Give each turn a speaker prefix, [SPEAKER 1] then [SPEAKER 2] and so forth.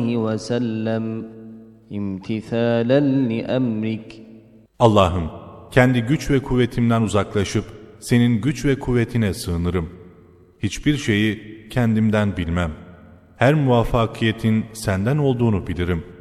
[SPEAKER 1] وسلم امتثالا لأمرك.
[SPEAKER 2] Allah'ım, kendi güç ve kuvvetimden uzaklaşıp senin güç ve kuvvetine sığınırım. Hiçbir şeyi kendimden bilmem. Her muvaffakiyetin senden olduğunu bilirim.